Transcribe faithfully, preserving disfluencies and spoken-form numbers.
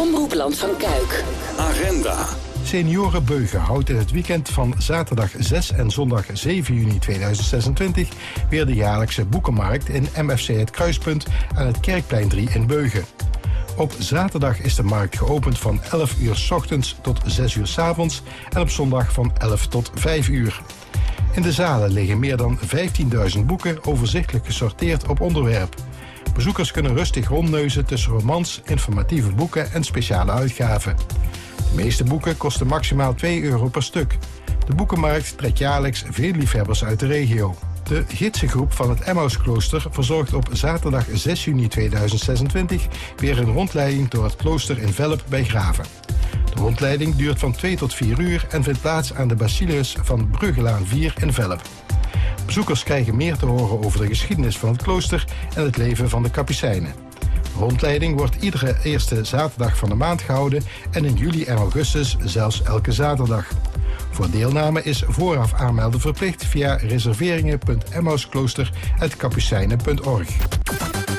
Omroepland van Kuik. Agenda. Senioren Beugen houdt in het weekend van zaterdag zes en zondag zeven juni tweeduizend zesentwintig weer de jaarlijkse boekenmarkt in M F C Het Kruispunt aan het Kerkplein drie in Beugen. Op zaterdag is de markt geopend van elf uur 's ochtends tot zes uur 's avonds en op zondag van elf tot vijf uur. In de zalen liggen meer dan vijftienduizend boeken overzichtelijk gesorteerd op onderwerp. Bezoekers kunnen rustig rondneuzen tussen romans, informatieve boeken en speciale uitgaven. De meeste boeken kosten maximaal twee euro per stuk. De boekenmarkt trekt jaarlijks veel liefhebbers uit de regio. De gidsengroep van het Emmausklooster verzorgt op zaterdag zes juni tweeduizend zesentwintig weer een rondleiding door het klooster in Velp bij Graven. De rondleiding duurt van twee tot vier uur en vindt plaats aan de Basileus van Bruggelaan vier in Velp. Bezoekers krijgen meer te horen over de geschiedenis van het klooster en het leven van de kapucijnen. De rondleiding wordt iedere eerste zaterdag van de maand gehouden en in juli en augustus zelfs elke zaterdag. Voor deelname is vooraf aanmelden verplicht via reserveringen punt emmausklooster apenstaartje kapucijnen punt org.